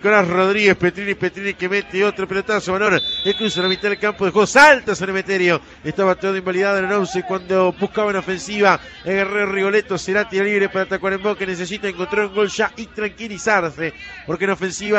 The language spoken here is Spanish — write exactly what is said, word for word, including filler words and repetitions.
Nicolás Rodríguez, Petrini, Petrini que mete otro pelotazo, Valor, el cruce a la mitad del campo, dejó salta San Emeterio, estaba todo invalidado en el once cuando buscaba en ofensiva, el Guerrero Rigoletto será tiro libre para Tacuarembó que necesita encontrar un gol ya y tranquilizarse, porque en ofensiva